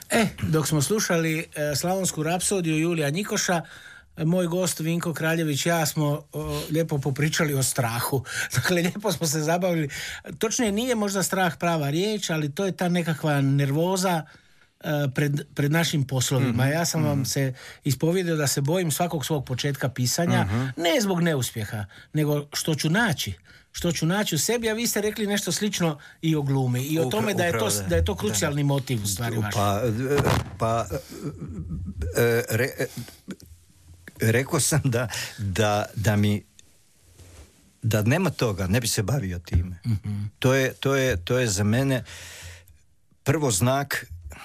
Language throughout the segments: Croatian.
Dok smo slušali Slavonsku rapsodiju Julija Njikoša, moj gost Vinko Kraljević i ja smo lijepo popričali o strahu. Dakle, lijepo smo se zabavili. Točnije, nije možda strah prava riječ, ali to je ta nekakva nervoza pred našim poslovima. Ja sam vam se ispovjedio da se bojim svakog svog početka pisanja, ne zbog neuspjeha, nego što ću naći u sebi, a vi ste rekli nešto slično i o glumi i o tome da je to krucijalni motiv u stvari vaš. Rekao sam da nema toga, ne bi se bavio time. To je za mene prvo znak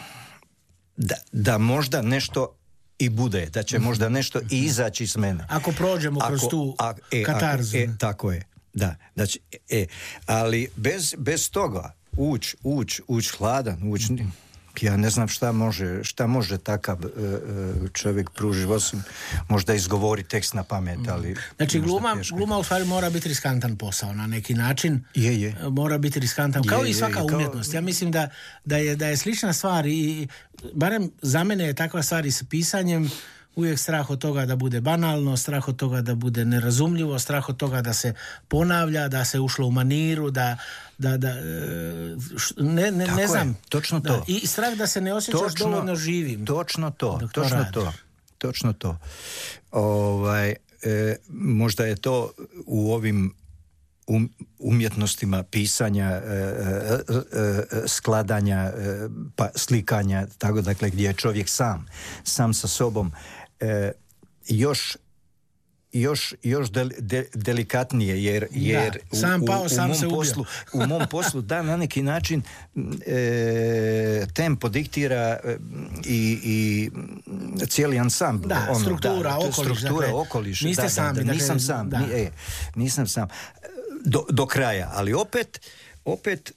da možda nešto i bude, da će možda nešto i izaći iz mene. Ako prođemo kroz tu katarzu. Tako je, da. Znači, ali bez toga uć hladan, ja ne znam šta može takav čovjek pružiti, osim možda izgovori tekst na pamet, ali... Znači, gluma u stvari mora biti riskantan posao na neki način. Je. Mora biti riskantan, kao i svaka umjetnost. Ja mislim da je slična stvar i barem za mene je takva stvar i s pisanjem uvijek strah od toga da bude banalno, strah od toga da bude nerazumljivo, strah od toga da se ponavlja, da se ušlo u maniru, ne znam. Točno to. I strah da se ne osjećaš dovoljno živim. Točno to. Možda je to u ovim umjetnostima pisanja, skladanja, pa slikanja, tako dakle gdje je čovjek sam sa sobom još delikatnije jer u mom poslu da na neki način tempo diktira i cijeli ansambl. Struktura, okoliš. Niste sami. Nisam sam. Do kraja, ali opet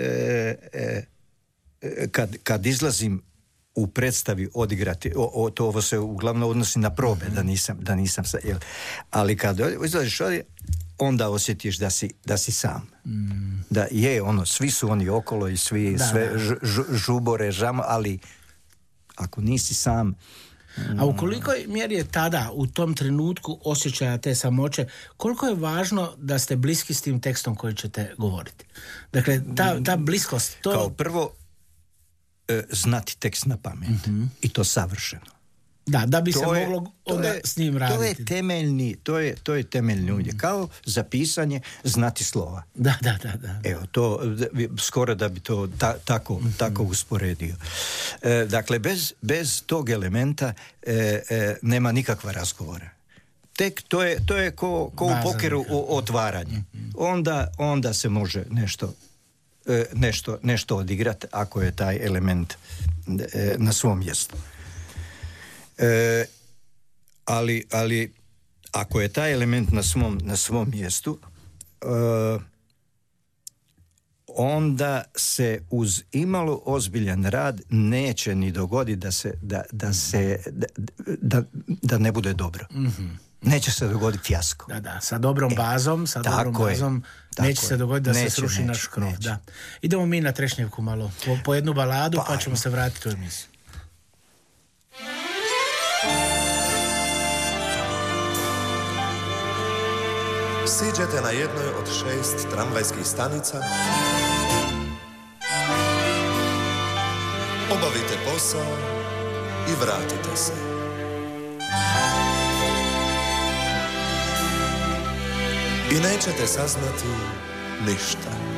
kad izlazim u predstavi odigrati, ovo se uglavnom odnosi na probe, da nisam ali kad izlaziš onda osjetiš da si sam. Da je svi su oni okolo i svi sve žubore, ali ako nisi sam. A u kolikoj mjeri je tada, u tom trenutku osjećaja te samoće, koliko je važno da ste bliski s tim tekstom koji ćete govoriti? Dakle, ta bliskost... Kao prvo, znati tekst na pamet. I to savršeno. Da bi se moglo onda s njim raditi. To je temeljni uvijek. Kao za pisanje znati slova. Da. Evo, to skoro da bi to tako usporedio. Dakle, bez tog elementa nema nikakva razgovora. Tek to je ko u pokeru otvaranje. Onda se može nešto odigrati ako je taj element na svom mjestu. Ali ako je taj element na svom mjestu, onda se uz imalo ozbiljan rad neće ni dogoditi da ne bude dobro. Neće se dogoditi fijasko. Da, sa dobrom bazom, neće se dogoditi da se sruši naš krov. Da. Idemo mi na Trešnjevku malo, po jednu baladu, pa ćemo se vratiti u emisiju. Siđete na jednoj od 6 tramvajskih stanica, obavite posao i vratite se. I nećete saznati ništa.